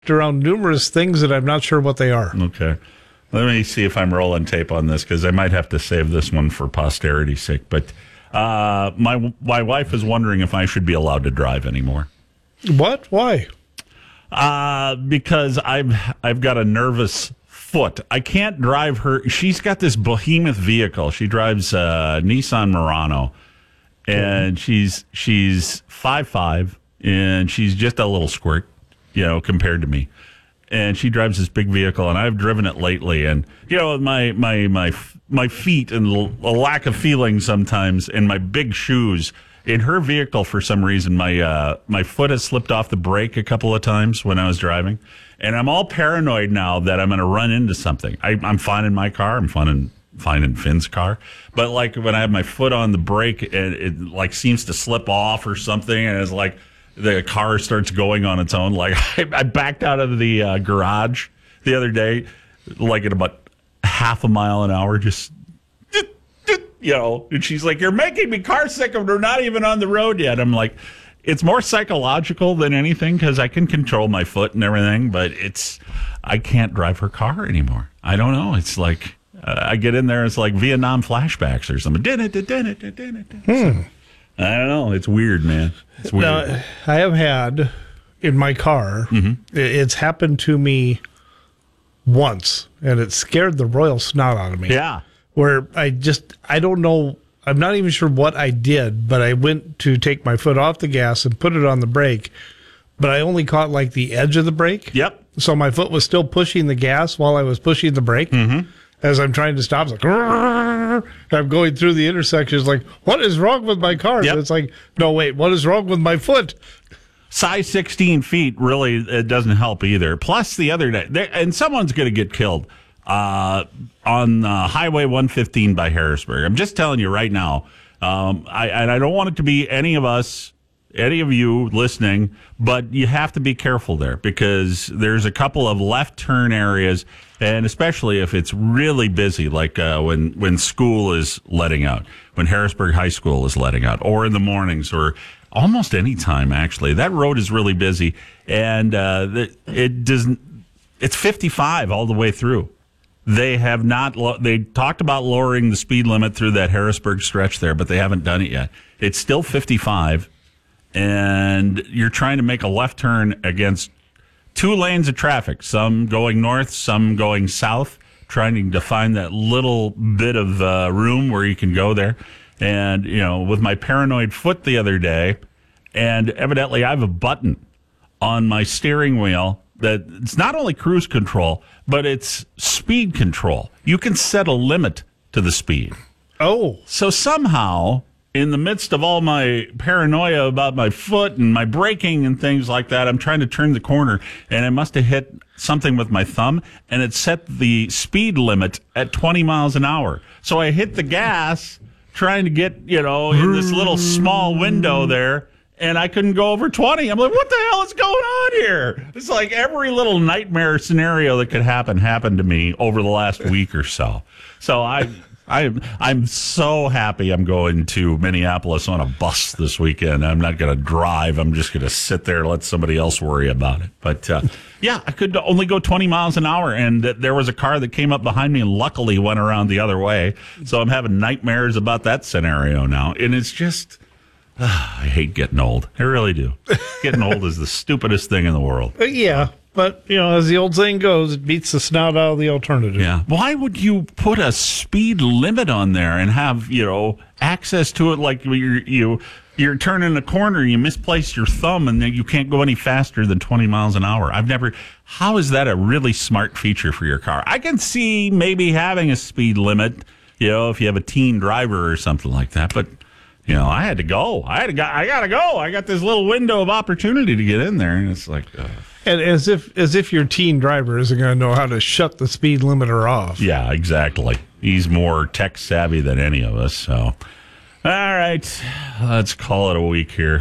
around numerous things that I'm not sure what they are. Okay. Let me see if I'm rolling tape on this, because I might have to save this one for posterity's sake. But my wife is wondering if I should be allowed to drive anymore. What? Why? Because I've got a nervous foot. I can't drive her. She's got this behemoth vehicle. She drives Nissan Murano, and she's 5'5", and she's just a little squirt, compared to me. And she drives this big vehicle, and I've driven it lately. And my feet and a lack of feeling sometimes, and my big shoes. In her vehicle, for some reason, my foot has slipped off the brake a couple of times when I was driving, and I'm all paranoid now that I'm going to run into something. I'm fine in my car. I'm fine in Finn's car, but like when I have my foot on the brake, and it like seems to slip off or something, and it's like the car starts going on its own. Like I backed out of the garage the other day, like at about half a mile an hour, just. And she's like, "You're making me car sick, and we're not even on the road yet." I'm like, it's more psychological than anything, because I can control my foot and everything, but I can't drive her car anymore. I don't know. It's like I get in there, it's like Vietnam flashbacks or something. So, I don't know. It's weird, man. It's weird. Now, I have had in my car, it's happened to me once, and it scared the royal snot out of me. Yeah. Where I don't know, I'm not even sure what I did, but I went to take my foot off the gas and put it on the brake, but I only caught like the edge of the brake. Yep. So my foot was still pushing the gas while I was pushing the brake. As I'm trying to stop. It's like, I'm going through the intersection. It's like, what is wrong with my car? Yep. It's like, no, wait, what is wrong with my foot? Size 16 feet, really, it doesn't help either. Plus, the other day, and someone's going to get killed on Highway 115 by Harrisburg. I'm just telling you right now. I don't want it to be any of us, any of you listening, but you have to be careful there, because there's a couple of left turn areas, and especially if it's really busy, like when school is letting out, when Harrisburg High School is letting out, or in the mornings, or almost any time, actually. That road is really busy, and it doesn't. It's 55 all the way through. They have not. They talked about lowering the speed limit through that Harrisburg stretch there, but they haven't done it yet. It's still 55, and you're trying to make a left turn against two lanes of traffic, some going north, some going south, trying to find that little bit of room where you can go there. And, with my paranoid foot the other day, and evidently I have a button on my steering wheel that it's not only cruise control, but it's speed control. You can set a limit to the speed. Oh. So somehow, in the midst of all my paranoia about my foot and my braking and things like that, I'm trying to turn the corner, and I must have hit something with my thumb, and it set the speed limit at 20 miles an hour. So I hit the gas trying to get, in this little small window there, and I couldn't go over 20. I'm like, what the hell is going on here? It's like every little nightmare scenario that could happen happened to me over the last week or so. So I'm so happy I'm going to Minneapolis on a bus this weekend. I'm not going to drive. I'm just going to sit there and let somebody else worry about it. But, I could only go 20 miles an hour, and there was a car that came up behind me and luckily went around the other way. So I'm having nightmares about that scenario now. And it's just... I hate getting old. I really do. Getting old is the stupidest thing in the world. Yeah, but, as the old saying goes, it beats the snot out of the alternative. Yeah. Why would you put a speed limit on there and have, access to it like you're turning a corner, you misplace your thumb, and then you can't go any faster than 20 miles an hour? How is that a really smart feature for your car? I can see maybe having a speed limit, if you have a teen driver or something like that, but... I had to go. I got to go. I got this little window of opportunity to get in there, and it's like... And as if your teen driver isn't going to know how to shut the speed limiter off. Yeah, exactly. He's more tech savvy than any of us, so... All right. Let's call it a week here.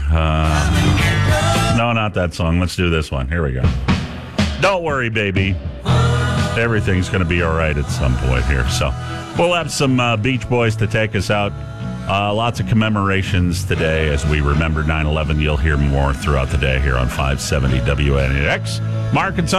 No, not that song. Let's do this one. Here we go. Don't worry, baby. Everything's going to be all right at some point here. So we'll have some Beach Boys to take us out. Lots of commemorations today as we remember 9/11. You'll hear more throughout the day here on 570 WNX. Mark and Son.